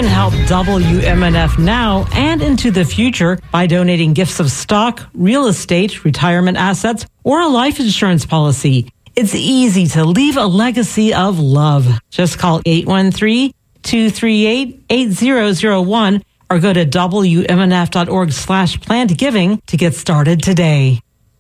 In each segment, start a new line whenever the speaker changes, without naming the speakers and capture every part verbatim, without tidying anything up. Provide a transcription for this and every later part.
can help W M N F now and into the future by donating gifts of stock, real estate, retirement assets, or a life insurance policy. It's easy to leave a legacy of love. Just call eight one three, two three eight, eight zero zero one or go to W M N F dot org slash planned giving to get started today.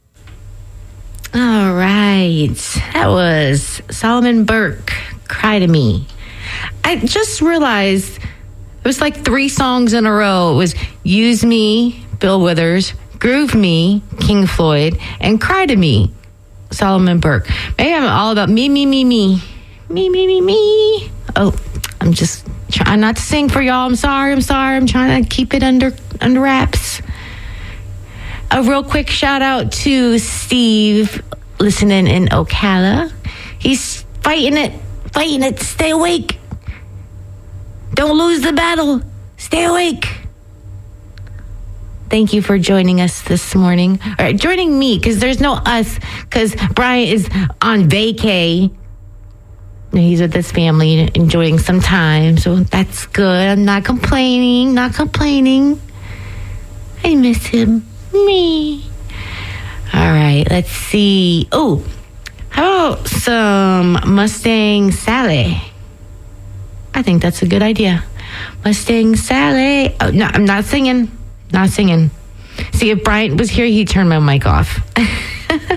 All right. That was Solomon Burke, Cry to Me. I just realized it was like three songs in a row. It was Use Me, Bill Withers, Groove Me, King Floyd, and Cry to Me, Solomon Burke. Maybe I'm all about me, me, me, me. Me, me, me, me. Oh, I'm just trying not to sing for y'all. I'm sorry. I'm sorry. I'm trying to keep it under under wraps. A real quick shout out to Steve listening in Ocala. He's fighting it. Fighting it. Stay awake. Don't lose the battle. Stay awake. Thank you for joining us this morning. All right, joining me, because there's no us, because Brian is on vacay. He's with his family enjoying some time, so that's good. I'm not complaining, not complaining. I miss him. Me. All right, let's see. Oh, how about some Mustang Sally? I think that's a good idea. Mustang Sally. Oh, no, I'm not singing. Not singing. See, if Bryant was here, he'd turn my mic off.